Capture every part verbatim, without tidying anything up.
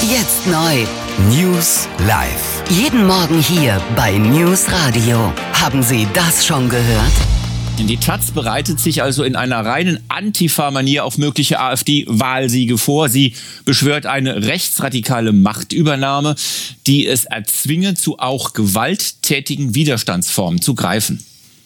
Jetzt neu. News live. Jeden Morgen hier bei News Radio. Haben Sie das schon gehört? Die Taz bereitet sich also in einer reinen Antifa-Manier auf mögliche AfD-Wahlsiege vor. Sie beschwört eine rechtsradikale Machtübernahme, die es erzwinge, zu auch gewalttätigen Widerstandsformen zu greifen.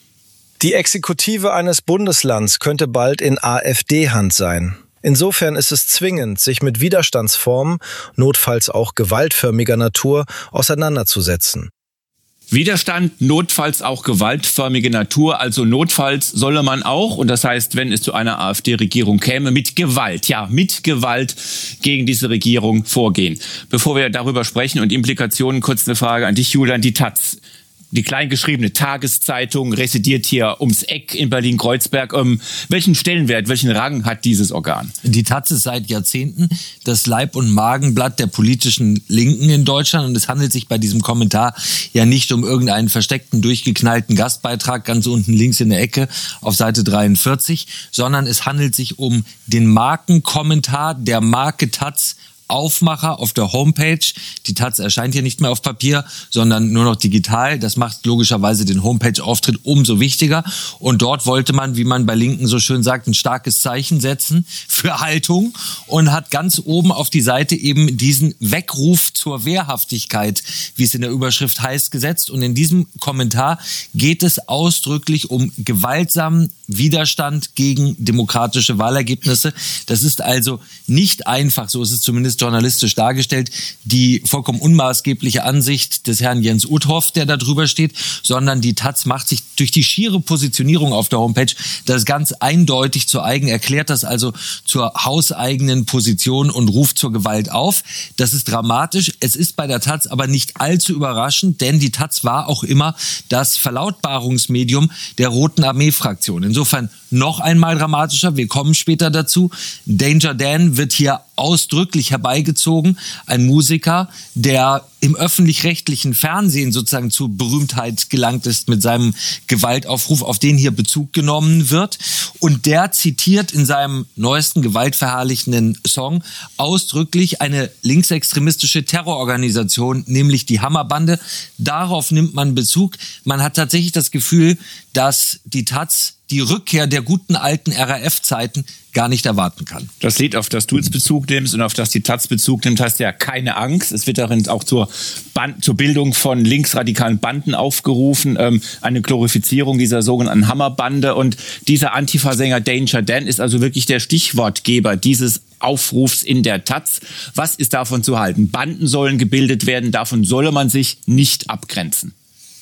Die Exekutive eines Bundeslands könnte bald in AfD-Hand sein. Insofern ist es zwingend, sich mit Widerstandsformen, notfalls auch gewaltförmiger Natur, auseinanderzusetzen. Widerstand, notfalls auch gewaltförmige Natur, also notfalls solle man auch, und das heißt, wenn es zu einer AfD-Regierung käme, mit Gewalt, ja, mit Gewalt gegen diese Regierung vorgehen. Bevor wir darüber sprechen und Implikationen, kurz eine Frage an dich, Julian. Die Taz, die kleingeschriebene Tageszeitung, residiert hier ums Eck in Berlin-Kreuzberg. Ähm, welchen Stellenwert, welchen Rang hat dieses Organ? Die Taz ist seit Jahrzehnten das Leib- und Magenblatt der politischen Linken in Deutschland. Und es handelt sich bei diesem Kommentar ja nicht um irgendeinen versteckten, durchgeknallten Gastbeitrag ganz unten links in der Ecke auf Seite dreiundvierzig, sondern es handelt sich um den Markenkommentar der Marke Taz, Aufmacher auf der Homepage. Die Taz erscheint hier nicht mehr auf Papier, sondern nur noch digital. Das macht logischerweise den Homepage-Auftritt umso wichtiger. Und dort wollte man, wie man bei Linken so schön sagt, ein starkes Zeichen setzen für Haltung und hat ganz oben auf die Seite eben diesen Weckruf zur Wehrhaftigkeit, wie es in der Überschrift heißt, gesetzt. Und in diesem Kommentar geht es ausdrücklich um gewaltsamen Widerstand gegen demokratische Wahlergebnisse. Das ist also nicht einfach, so ist es zumindest journalistisch dargestellt, die vollkommen unmaßgebliche Ansicht des Herrn Jens Uthoff, der da drüber steht, sondern die Taz macht sich durch die schiere Positionierung auf der Homepage das ganz eindeutig zu eigen, erklärt das also zur hauseigenen Position und ruft zur Gewalt auf. Das ist dramatisch. Es ist bei der Taz aber nicht allzu überraschend, denn die Taz war auch immer das Verlautbarungsmedium der Roten Armee-Fraktion. Insofern noch einmal dramatischer. Wir kommen später dazu. Danger Dan wird hier ausdrücklich herbeigezogen. Ein Musiker, der im öffentlich-rechtlichen Fernsehen sozusagen zur Berühmtheit gelangt ist mit seinem Gewaltaufruf, auf den hier Bezug genommen wird. Und der zitiert in seinem neuesten gewaltverherrlichenden Song ausdrücklich eine linksextremistische Terrororganisation, nämlich die Hammerbande. Darauf nimmt man Bezug. Man hat tatsächlich das Gefühl, dass die Taz die Rückkehr der guten alten R A F-Zeiten gar nicht erwarten kann. Das Lied, auf das du jetzt Bezug nimmst und auf das die Taz Bezug nimmt, heißt ja keine Angst. Es wird darin auch zur, Band, zur Bildung von linksradikalen Banden aufgerufen, ähm, eine Glorifizierung dieser sogenannten Hammerbande. Und dieser Antifa-Sänger Danger Dan ist also wirklich der Stichwortgeber dieses Aufrufs in der Taz. Was ist davon zu halten? Banden sollen gebildet werden, davon solle man sich nicht abgrenzen.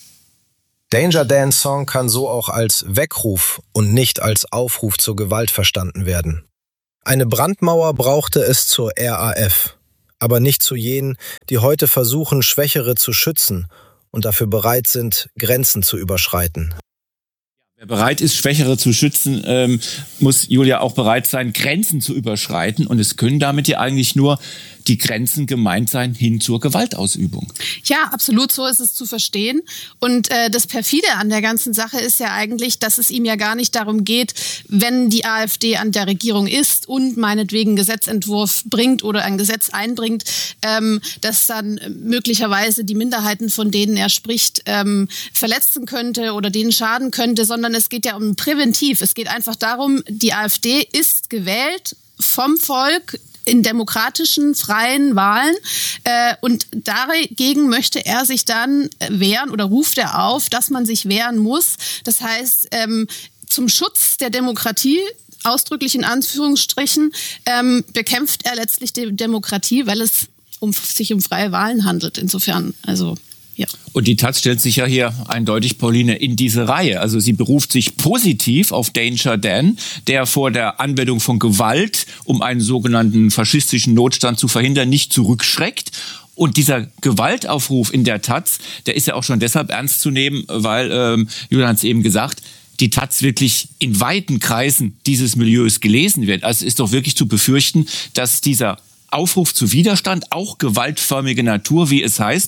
Danger Dan's Song kann so auch als Weckruf und nicht als Aufruf zur Gewalt verstanden werden. Eine Brandmauer brauchte es zur R A F, aber nicht zu jenen, die heute versuchen, Schwächere zu schützen und dafür bereit sind, Grenzen zu überschreiten. Wer bereit ist, Schwächere zu schützen, ähm, muss, Julia, auch bereit sein, Grenzen zu überschreiten. Und es können damit ja eigentlich nur die Grenzen gemeint sein hin zur Gewaltausübung. Ja, absolut, so ist es zu verstehen. Und äh, das Perfide an der ganzen Sache ist ja eigentlich, dass es ihm ja gar nicht darum geht, wenn die AfD an der Regierung ist und meinetwegen einen Gesetzentwurf bringt oder ein Gesetz einbringt, ähm, dass dann möglicherweise die Minderheiten, von denen er spricht, ähm, verletzen könnte oder denen schaden könnte, sondern es geht ja um präventiv. Es geht einfach darum, die AfD ist gewählt vom Volk in demokratischen, freien Wahlen. Äh, und dagegen möchte er sich dann wehren oder ruft er auf, dass man sich wehren muss. Das heißt, ähm, zum Schutz der Demokratie, ausdrücklich in Anführungsstrichen, ähm, bekämpft er letztlich die Demokratie, weil es um, sich um freie Wahlen handelt. Insofern, also... Ja. Und die Taz stellt sich ja hier eindeutig, Pauline, in diese Reihe. Also sie beruft sich positiv auf Danger Dan, der vor der Anwendung von Gewalt, um einen sogenannten faschistischen Notstand zu verhindern, nicht zurückschreckt. Und dieser Gewaltaufruf in der Taz, der ist ja auch schon deshalb ernst zu nehmen, weil, ähm, Julian hat es eben gesagt, die Taz wirklich in weiten Kreisen dieses Milieus gelesen wird. Also es ist doch wirklich zu befürchten, dass dieser Aufruf zu Widerstand, auch gewaltförmige Natur, wie es heißt,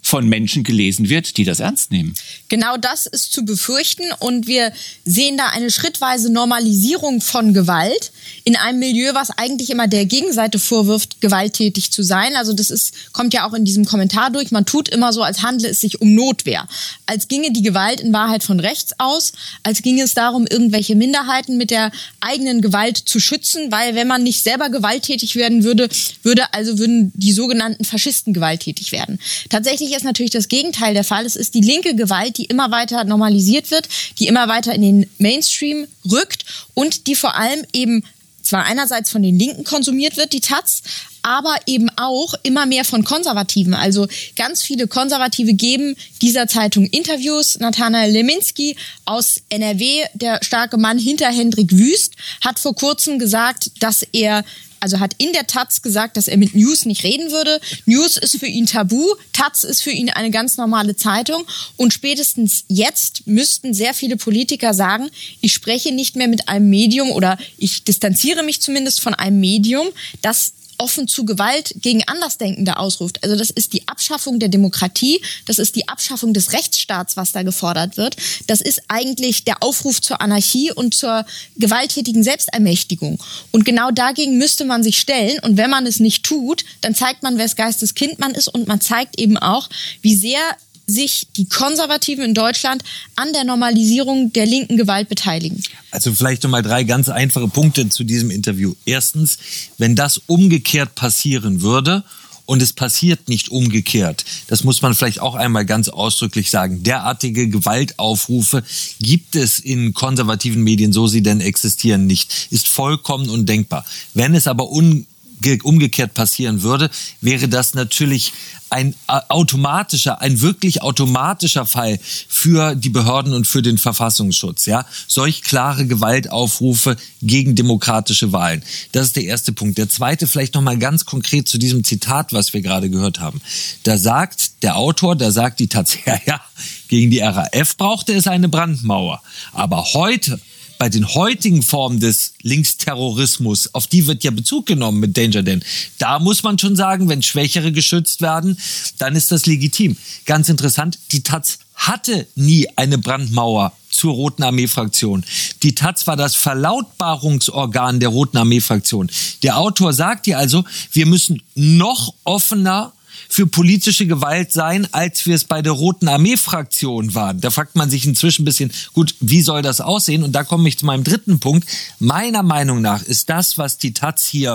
von Menschen gelesen wird, die das ernst nehmen. Genau das ist zu befürchten und wir sehen da eine schrittweise Normalisierung von Gewalt in einem Milieu, was eigentlich immer der Gegenseite vorwirft, gewalttätig zu sein. Also das ist, kommt ja auch in diesem Kommentar durch. Man tut immer so, als handle es sich um Notwehr. Als ginge die Gewalt in Wahrheit von rechts aus, als ginge es darum, irgendwelche Minderheiten mit der eigenen Gewalt zu schützen, weil wenn man nicht selber gewalttätig werden würde, würde also würden die sogenannten Faschisten gewalttätig werden. Tatsächlich ist natürlich das Gegenteil der Fall. Es ist die linke Gewalt, die immer weiter normalisiert wird, die immer weiter in den Mainstream rückt und die vor allem eben zwar einerseits von den Linken konsumiert wird, die Taz, aber eben auch immer mehr von Konservativen. Also ganz viele Konservative geben dieser Zeitung Interviews. Nathanael Leminski aus N R W, der starke Mann hinter Hendrik Wüst, hat vor kurzem gesagt, dass er Also hat in der Taz gesagt, dass er mit News nicht reden würde. News ist für ihn tabu, Taz ist für ihn eine ganz normale Zeitung. Und spätestens jetzt müssten sehr viele Politiker sagen, ich spreche nicht mehr mit einem Medium oder ich distanziere mich zumindest von einem Medium, das offen zu Gewalt gegen Andersdenkende ausruft. Also das ist die Abschaffung der Demokratie, das ist die Abschaffung des Rechtsstaats, was da gefordert wird. Das ist eigentlich der Aufruf zur Anarchie und zur gewalttätigen Selbstermächtigung. Und genau dagegen müsste man sich stellen. Und wenn man es nicht tut, dann zeigt man, wes Geistes Kind man ist und man zeigt eben auch, wie sehr sich die Konservativen in Deutschland an der Normalisierung der linken Gewalt beteiligen. Also vielleicht nochmal drei ganz einfache Punkte zu diesem Interview. Erstens, wenn das umgekehrt passieren würde und es passiert nicht umgekehrt, das muss man vielleicht auch einmal ganz ausdrücklich sagen, derartige Gewaltaufrufe gibt es in konservativen Medien, so sie denn existieren, nicht. Ist vollkommen undenkbar. Wenn es aber un umgekehrt passieren würde, wäre das natürlich ein automatischer, ein wirklich automatischer Fall für die Behörden und für den Verfassungsschutz. Ja, solch klare Gewaltaufrufe gegen demokratische Wahlen. Das ist der erste Punkt. Der zweite vielleicht noch mal ganz konkret zu diesem Zitat, was wir gerade gehört haben. Da sagt der Autor, da sagt die Taz, ja, ja, gegen die R A F brauchte es eine Brandmauer. Aber heute, bei den heutigen Formen des Linksterrorismus, auf die wird ja Bezug genommen mit Danger Dan. Da muss man schon sagen, wenn Schwächere geschützt werden, dann ist das legitim. Ganz interessant, die Taz hatte nie eine Brandmauer zur Roten Armee-Fraktion. Die Taz war das Verlautbarungsorgan der Roten Armee-Fraktion. Der Autor sagt ja also, wir müssen noch offener für politische Gewalt sein, als wir es bei der Roten Armee-Fraktion waren. Da fragt man sich inzwischen ein bisschen, gut, wie soll das aussehen? Und da komme ich zu meinem dritten Punkt. Meiner Meinung nach ist das, was die Taz hier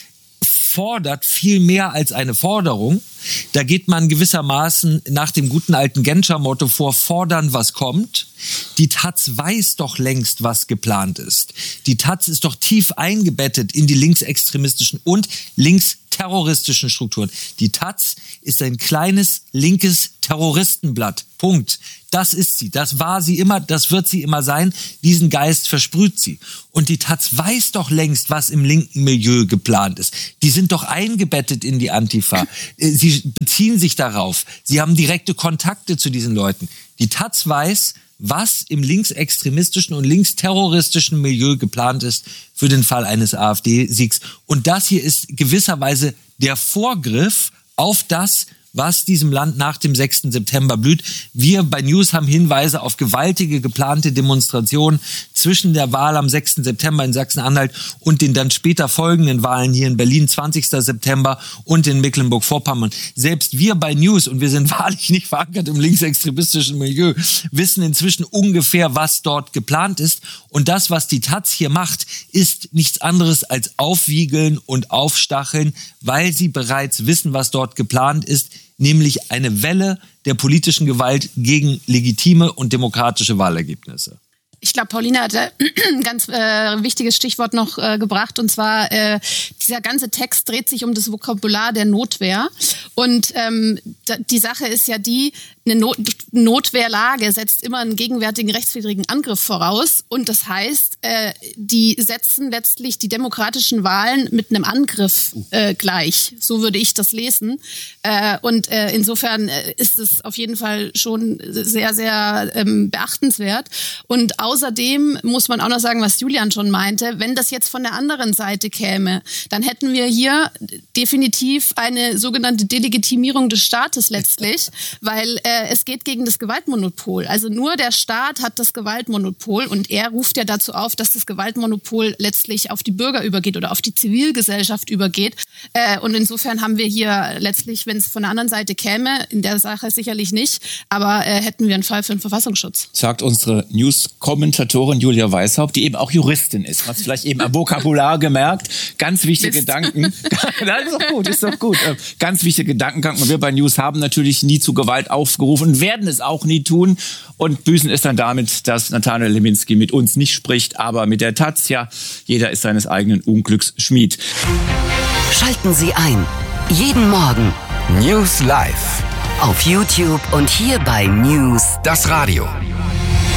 fordert, viel mehr als eine Forderung. Da geht man gewissermaßen nach dem guten alten Genscher-Motto vor, fordern, was kommt. Die Taz weiß doch längst, was geplant ist. Die Taz ist doch tief eingebettet in die linksextremistischen und linksterroristischen Strukturen. Die Taz ist ein kleines linkes Terroristenblatt. Punkt. Das ist sie. Das war sie immer. Das wird sie immer sein. Diesen Geist versprüht sie. Und die Taz weiß doch längst, was im linken Milieu geplant ist. Die sind doch eingebettet in die Antifa. Sie beziehen sich darauf. Sie haben direkte Kontakte zu diesen Leuten. Die Taz weiß, was im linksextremistischen und linksterroristischen Milieu geplant ist für den Fall eines AfD-Siegs. Und das hier ist gewisserweise der Vorgriff auf das, was diesem Land nach dem sechsten September blüht. Wir bei News haben Hinweise auf gewaltige geplante Demonstrationen zwischen der Wahl am sechsten September in Sachsen-Anhalt und den dann später folgenden Wahlen hier in Berlin, zwanzigsten September und in Mecklenburg-Vorpommern. Selbst wir bei News, und wir sind wahrlich nicht verankert im linksextremistischen Milieu, wissen inzwischen ungefähr, was dort geplant ist. Und das, was die Taz hier macht, ist nichts anderes als aufwiegeln und aufstacheln, weil sie bereits wissen, was dort geplant ist, nämlich eine Welle der politischen Gewalt gegen legitime und demokratische Wahlergebnisse. Ich glaube, Paulina hat ein ganz äh, wichtiges Stichwort noch äh, gebracht, und zwar äh, dieser ganze Text dreht sich um das Vokabular der Notwehr. Und ähm, die Sache ist ja die, eine Not- Notwehrlage setzt immer einen gegenwärtigen rechtswidrigen Angriff voraus. Und das heißt, äh, die setzen letztlich die demokratischen Wahlen mit einem Angriff äh, gleich. So würde ich das lesen. Äh, und äh, insofern äh, ist es auf jeden Fall schon sehr, sehr ähm, beachtenswert. Und außerdem muss man auch noch sagen, was Julian schon meinte, wenn das jetzt von der anderen Seite käme, dann hätten wir hier definitiv eine sogenannte Delegitimierung des Staates letztlich, weil äh, es geht gegen das Gewaltmonopol. Also nur der Staat hat das Gewaltmonopol und er ruft ja dazu auf, dass das Gewaltmonopol letztlich auf die Bürger übergeht oder auf die Zivilgesellschaft übergeht. Äh, und insofern haben wir hier letztlich, wenn es von der anderen Seite käme, in der Sache sicherlich nicht, aber äh, hätten wir einen Fall für einen Verfassungsschutz. Sagt unsere News-Kommentatorin Julia Weishaupt, die eben auch Juristin ist. Hast vielleicht eben am Vokabular gemerkt. Ganz wichtige Mist. Gedanken. Das ist doch gut, ist doch gut. Ganz wichtige Gedankengang. Und wir bei News haben natürlich nie zu Gewalt aufgerufen und werden es auch nie tun und büßen es dann damit, dass Nathanael Lewinsky mit uns nicht spricht, aber mit der Taz. Ja, jeder ist seines eigenen Unglücks Schmied. Schalten Sie ein. Jeden Morgen News Live. auf YouTube und hier bei News. Das Radio.